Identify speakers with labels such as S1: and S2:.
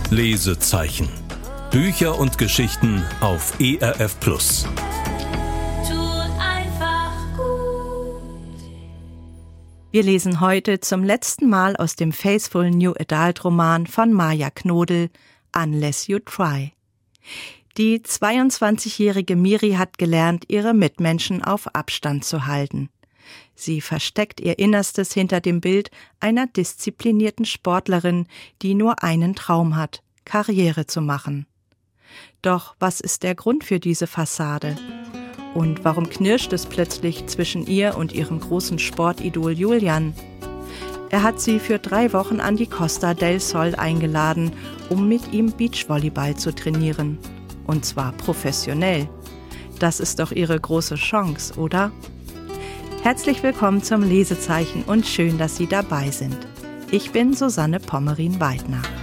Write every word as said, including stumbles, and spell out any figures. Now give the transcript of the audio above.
S1: Lesezeichen. Bücher und Geschichten auf E R F Plus.
S2: Wir lesen heute zum letzten Mal aus dem Faithful New Adult Roman von Maya Knodel, Unless You Try. Die zweiundzwanzigjährige Miri hat gelernt, ihre Mitmenschen auf Abstand zu halten. Sie versteckt ihr Innerstes hinter dem Bild einer disziplinierten Sportlerin, die nur einen Traum hat, Karriere zu machen. Doch was ist der Grund für diese Fassade? Und warum knirscht es plötzlich zwischen ihr und ihrem großen Sportidol Julian? Er hat sie für drei Wochen an die Costa del Sol eingeladen, um mit ihm Beachvolleyball zu trainieren. Und zwar professionell. Das ist doch ihre große Chance, oder? Herzlich willkommen zum Lesezeichen und schön, dass Sie dabei sind. Ich bin Susanne Pommerin-Weidner.